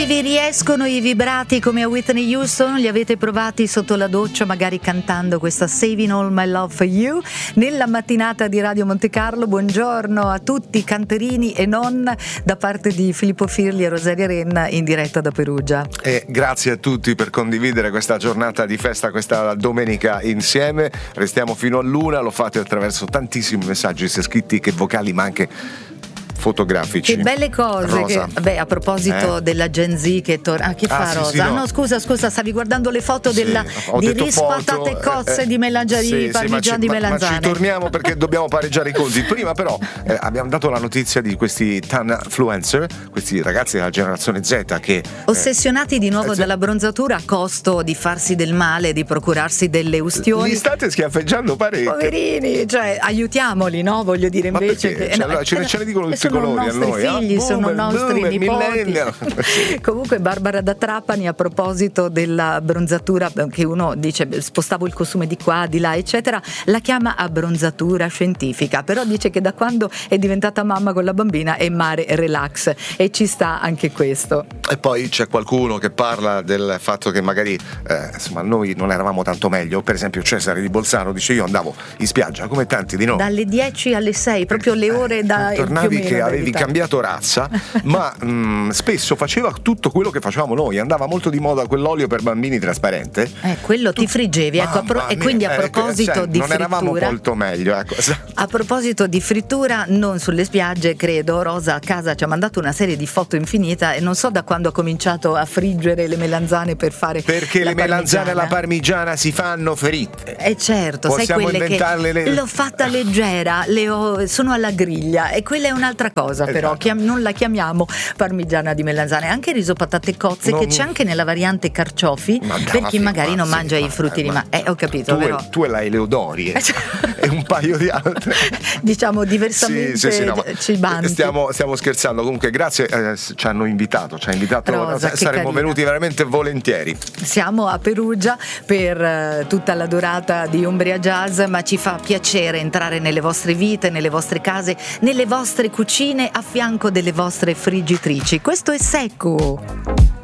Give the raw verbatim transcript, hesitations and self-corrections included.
Vi riescono i vibrati come a Whitney Houston? Li avete provati sotto la doccia, magari cantando questa Saving All My Love For You? Nella mattinata di Radio Monte Carlo, buongiorno a tutti, canterini e non, da parte di Filippo Firli e Rosaria Renna in diretta da Perugia. E grazie a tutti per condividere questa giornata di festa, questa domenica insieme. Restiamo fino all'una, lo fate attraverso tantissimi messaggi sia scritti che vocali, ma anche fotografici. Che belle cose. Che, beh, a proposito eh? della Gen Z che torna. Ah, che fa ah, Rosa? Sì, sì, no. no, scusa, scusa, stavi guardando le foto sì, della di rispatate cozze eh, di melanzane, sì, parmigiani sì, di ma, melanzane. Ma ci torniamo perché dobbiamo pareggiare i conti. Prima però eh, abbiamo dato la notizia di questi tanfluencer, questi ragazzi della generazione Z che ossessionati eh, di nuovo eh, dalla bronzatura a costo di farsi del male, di procurarsi delle ustioni. Li state schiaffeggiando parecchio. Poverini, cioè aiutiamoli, no? Voglio dire invece che, cioè, no, allora, ce, ne, ce ne dicono tutti sono colori nostri a noi, figli, eh? sono boomer, nostri boomer, nipoti. Comunque Barbara da Trapani, a proposito della bronzatura, che uno dice spostavo il costume di qua, di là, eccetera, la chiama abbronzatura scientifica, però dice che da quando è diventata mamma con la bambina è mare relax, e ci sta anche questo. E poi c'è qualcuno che parla del fatto che magari eh, insomma noi non eravamo tanto meglio. Per esempio Cesare di Bolzano dice: io andavo in spiaggia come tanti di noi dalle dieci alle sei, proprio le ore da tornavi che avevi cambiato razza, ma mh, spesso faceva tutto quello che facevamo noi. Andava molto di moda quell'olio per bambini trasparente, eh, quello tu, ti friggevi, ecco, a pro- e quindi a proposito eh, cioè, di non frittura, eravamo molto meglio, ecco. A proposito di frittura, non sulle spiagge, credo. Rosa a casa ci ha mandato una serie di foto infinita e non so da quando ha cominciato a friggere le melanzane per fare perché le melanzane parmigiana. alla parmigiana si fanno fritte, eh certo, possiamo sai, quelle che le... l'ho fatta leggera, le ho, sono alla griglia, e quella è un'altra cosa, esatto. Però chiam, non la chiamiamo parmigiana di melanzane. Anche il riso patate cozze, non... che c'è anche nella variante carciofi, ma per chi magari non mangia sì, i frutti di ma eh ho capito, tu, però è, tu e la Eleodori e, e un paio di altre diciamo diversamente sì, sì, sì, no, cibanti. Stiamo, stiamo scherzando. Comunque grazie, eh, ci hanno invitato, ci ha invitato Rosa, saremmo carina. venuti veramente volentieri. Siamo a Perugia per uh, tutta la durata di Umbria Jazz, ma ci fa piacere entrare nelle vostre vite, nelle vostre case, nelle vostre cucine, a fianco delle vostre friggitrici. Questo è Secco.